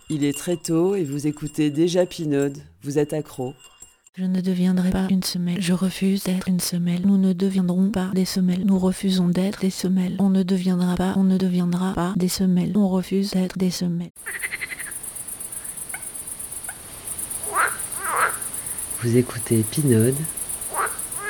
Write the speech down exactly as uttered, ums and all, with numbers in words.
Il est très tôt et vous écoutez déjà Pinode. Vous êtes accro. Je ne deviendrai pas une semelle. Je refuse d'être une semelle. Nous ne deviendrons pas des semelles. Nous refusons d'être des semelles. On ne deviendra pas, on ne deviendra pas des semelles. On refuse d'être des semelles. Vous écoutez Pinode